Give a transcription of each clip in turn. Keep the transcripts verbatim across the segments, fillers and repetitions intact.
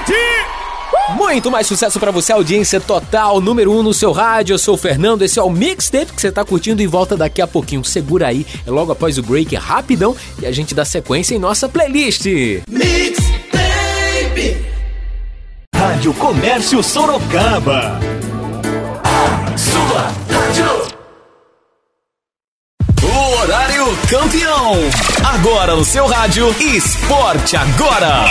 Muito mais sucesso pra você, audiência total, número um no seu rádio. Eu sou o Fernando, esse é o Mixtape que você tá curtindo e volta daqui a pouquinho. Segura aí, é logo após o break, rapidão, e a gente dá sequência em nossa playlist. Mixtape. Rádio Comércio Sorocaba. Sua rádio. O horário campeão. Agora no seu rádio, Esporte Agora.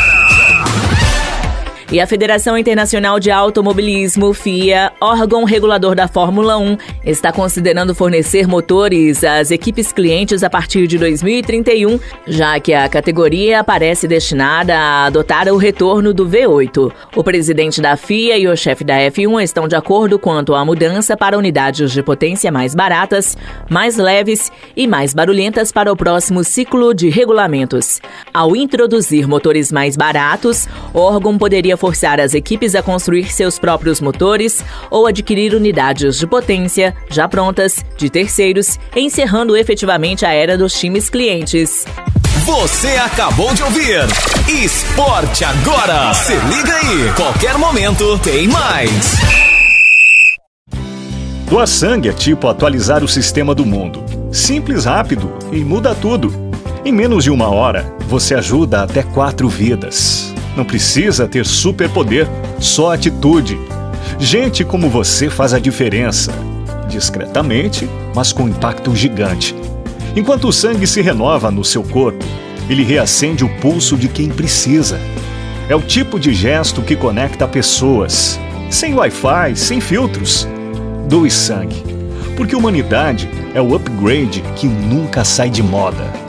E a Federação Internacional de Automobilismo, F I A, órgão regulador da Fórmula um, está considerando fornecer motores às equipes clientes a partir de dois mil e trinta e um, já que a categoria parece destinada a adotar o retorno do V oito. O presidente da F I A e o chefe da F um estão de acordo quanto à mudança para unidades de potência mais baratas, mais leves e mais barulhentas para o próximo ciclo de regulamentos. Ao introduzir motores mais baratos, o órgão poderia forçar as equipes a construir seus próprios motores ou adquirir unidades de potência já prontas de terceiros, encerrando efetivamente a era dos times clientes. Você acabou de ouvir Esporte Agora. Se liga aí, qualquer momento tem mais. Doar sangue é tipo atualizar o sistema do mundo. Simples, rápido e muda tudo. Em menos de uma hora, você ajuda até quatro vidas. Não precisa ter superpoder, só atitude. Gente como você faz a diferença. Discretamente, mas com impacto gigante. Enquanto o sangue se renova no seu corpo, ele reacende o pulso de quem precisa. É o tipo de gesto que conecta pessoas. Sem Wi-Fi, sem filtros. Doe sangue. Porque humanidade é o upgrade que nunca sai de moda.